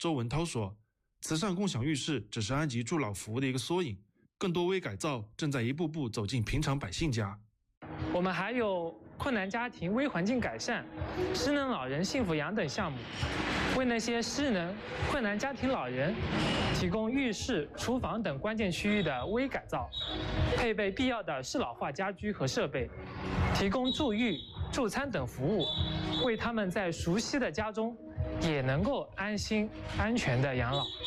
周文涛说，慈善共享浴室只是安吉助老服务的一个缩影，更多微改造正在一步步走进平常百姓家。 我们还有困难家庭微环境改善、失能老人幸福养等项目，为那些失能、困难家庭老人提供浴室、厨房等关键区域的微改造，配备必要的适老化家居和设备，提供住浴、助餐等服务，为他们在熟悉的家中也能够安心、安全地养老。